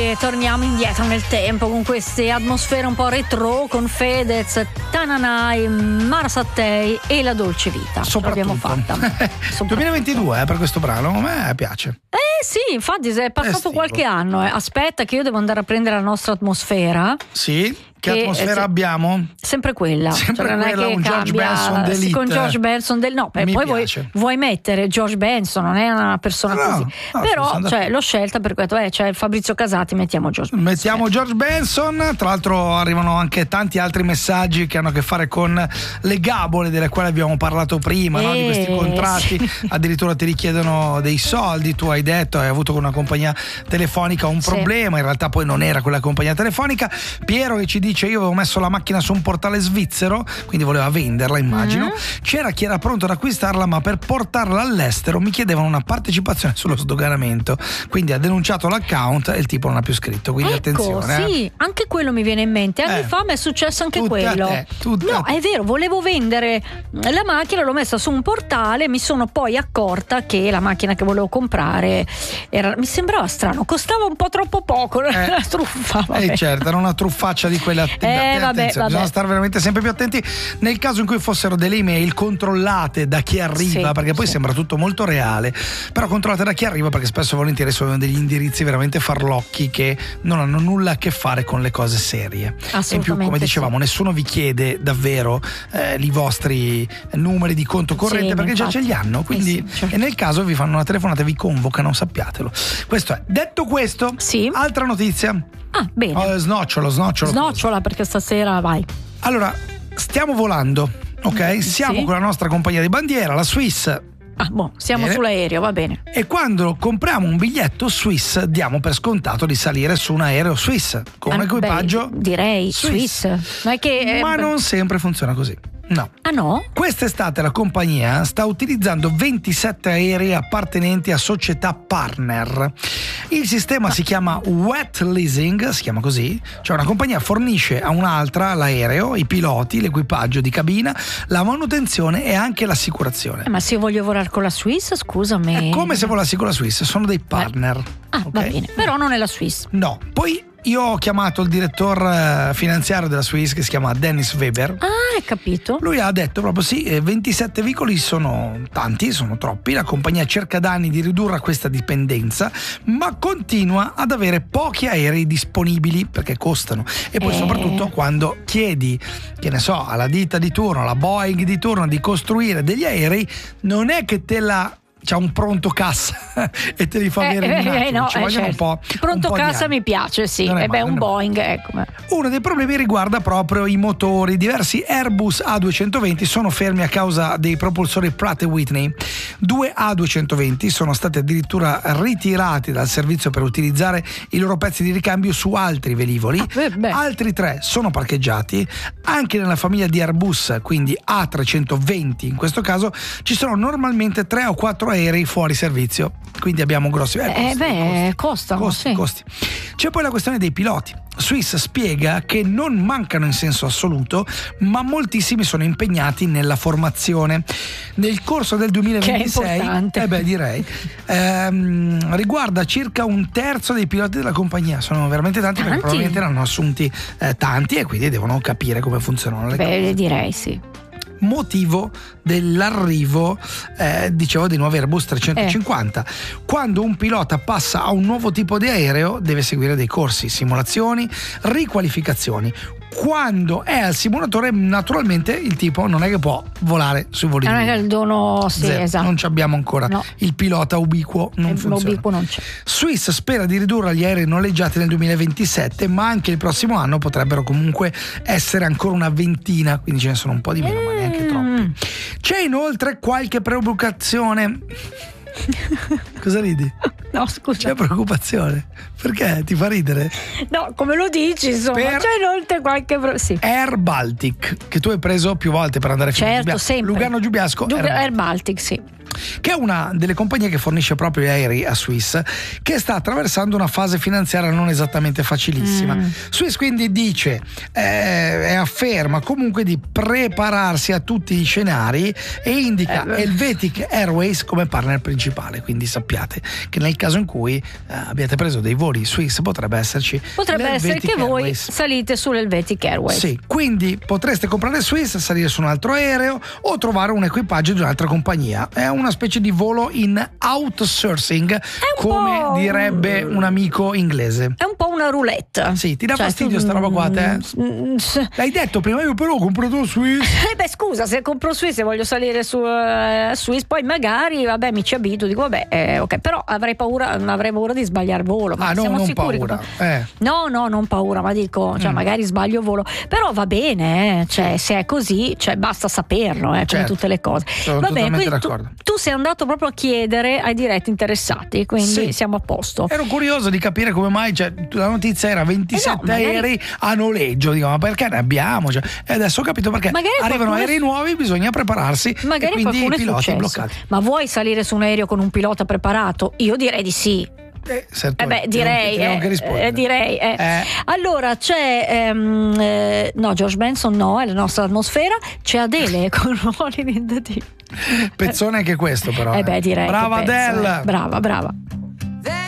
e torniamo indietro nel tempo con queste atmosfere un po' retro, con Fedez, Tananai, Mara Sattei e La Dolce Vita. L'abbiamo fatta. 2022 per questo brano, a me piace. Sì, infatti è passato qualche anno. Aspetta che io devo andare a prendere la nostra atmosfera. Sì. Che atmosfera abbiamo? Sempre quella. Sempre non quella, è che un George Benson d'elite. Con George Benson no, poi vuoi mettere George Benson, non è una persona così. Però l'ho scelta per questo, c'è Fabrizio Casati, mettiamo George Benson. Mettiamo George Benson, tra l'altro arrivano anche tanti altri messaggi che hanno a che fare con le gabole delle quali abbiamo parlato prima, no? Di questi contratti, addirittura ti richiedono dei soldi, tu hai detto, hai avuto con una compagnia telefonica un problema, in realtà poi non era quella compagnia telefonica. Piero che ci dice: io avevo messo la macchina su un portale svizzero, quindi voleva venderla, immagino. C'era chi era pronto ad acquistarla, ma per portarla all'estero mi chiedevano una partecipazione sullo sdoganamento, quindi ha denunciato l'account e il tipo non ha più scritto, quindi attenzione. Sì, anche quello mi viene in mente. Anni fa mi è successo anche quello. No, è vero, volevo vendere la macchina, l'ho messa su un portale, mi sono poi accorta che la macchina che volevo comprare mi sembrava strano, costava un po' troppo poco, era una truffa. Certo, era una truffaccia di quelle. Bisogna stare veramente sempre più attenti nel caso in cui fossero delle email controllate da chi arriva, perché poi sembra tutto molto reale, però controllate da chi arriva, perché spesso e volentieri sono degli indirizzi veramente farlocchi che non hanno nulla a che fare con le cose serie. E in più, come dicevamo, nessuno vi chiede davvero i vostri numeri di conto corrente, perché già ce li hanno, quindi e nel caso vi fanno una telefonata e vi convocano, sappiatelo. Questo è. Detto questo, altra notizia. Bene. Snocciola perché stasera vai. Allora, stiamo volando, ok? Siamo con la nostra compagnia di bandiera, la Swiss. Siamo sull'aereo, va bene. E quando compriamo un biglietto Swiss diamo per scontato di salire su un aereo Swiss con un equipaggio direi Swiss. Non è che, ma non sempre funziona così. No. Ah no? Quest'estate la compagnia sta utilizzando 27 aerei appartenenti a società partner. Il sistema si chiama wet leasing, si chiama così, cioè una compagnia fornisce a un'altra l'aereo, i piloti, l'equipaggio di cabina, la manutenzione e anche l'assicurazione. Ma se io voglio volare con la Swiss, scusami. È come se volassi con la Swiss, sono dei partner. Okay? Va bene, però non è la Swiss. No, poi io ho chiamato il direttore finanziario della Swiss, che si chiama Dennis Weber. Hai capito? Lui ha detto proprio 27 veicoli sono tanti, sono troppi, la compagnia cerca da anni di ridurre questa dipendenza, ma continua ad avere pochi aerei disponibili perché costano, e poi soprattutto quando chiedi, che ne so, alla ditta di turno, alla Boeing di turno di costruire degli aerei, non è che c'ha un pronto cassa e te li fa avere in un attimo. Ci vogliono un po'. Pronto cassa mi piace, sì. Un Boeing, ecco. Uno dei problemi riguarda proprio i motori. Diversi Airbus A220 sono fermi a causa dei propulsori Pratt & Whitney. 2 A220 sono stati addirittura ritirati dal servizio per utilizzare i loro pezzi di ricambio su altri velivoli. Altri 3 sono parcheggiati. Anche nella famiglia di Airbus, quindi A320 in questo caso, ci sono normalmente 3 o 4 aerei fuori servizio, quindi abbiamo grossi costi. C'è poi la questione dei piloti. Swiss spiega che non mancano in senso assoluto, ma moltissimi sono impegnati nella formazione. Nel corso del 2026, direi, riguarda circa un terzo dei piloti della compagnia. Sono veramente tanti, perché probabilmente ne hanno assunti tanti e quindi devono capire come funzionano le cose. Direi sì. Motivo dell'arrivo dicevo dei nuovi Airbus 350. Quando un pilota passa a un nuovo tipo di aereo deve seguire dei corsi, simulazioni, riqualificazioni. Quando è al simulatore, naturalmente il tipo non è che può volare sui voli. Non è che il dono, esatto. Non ci abbiamo ancora il pilota ubiquo, non funziona. Ubiquo non c'è. Swiss spera di ridurre gli aerei noleggiati nel 2027, ma anche il prossimo anno potrebbero comunque essere ancora una ventina, quindi ce ne sono un po' di meno, ma neanche troppi. C'è inoltre qualche preoccupazione. Cosa ridi? No, scusa. C'è preoccupazione? Perché? Ti fa ridere? No, come lo dici, insomma. C'è inoltre qualche Air Baltic, che tu hai preso più volte per andare fino a sempre. Lugano Giubiasco. Air Baltic, sì. che è una delle compagnie che fornisce proprio gli aerei a Swiss, che sta attraversando una fase finanziaria non esattamente facilissima. Swiss quindi dice e afferma comunque di prepararsi a tutti gli scenari e indica Helvetic Airways come partner principale, quindi sappiate che nel caso in cui abbiate preso dei voli Swiss potrebbe essere che voi salite sull'Helvetic Airways. Sì, quindi potreste comprare Swiss, salire su un altro aereo o trovare un equipaggio di un'altra compagnia. È una specie di volo in outsourcing, come direbbe un amico inglese. È un po' una roulette. Sì, ti dà fastidio sta roba qua a te? L'hai detto prima, io però ho comprato Swiss. Scusa, se compro Swiss e voglio salire su Swiss, poi magari mi ci abituo, dico ok, però avrei paura di sbagliare volo. Ma siamo non sicuri paura. No, non paura, ma dico, magari sbaglio volo, però va bene, se è così, basta saperlo, come tutte le cose. Sono totalmente d'accordo. Tu sei andato proprio a chiedere ai diretti interessati, quindi siamo a posto. Ero curioso di capire come mai, la notizia era 27 aerei a noleggio, dico, ma perché ne abbiamo? E adesso ho capito perché arrivano aerei nuovi, bisogna prepararsi, magari e quindi i piloti bloccati. Ma vuoi salire su un aereo con un pilota preparato? Io direi di sì. Direi. Allora c'è George Benson è la nostra atmosfera, c'è Adele con Rolling in the Deep. Pezzone anche questo però. Direi. Brava Adele. Brava.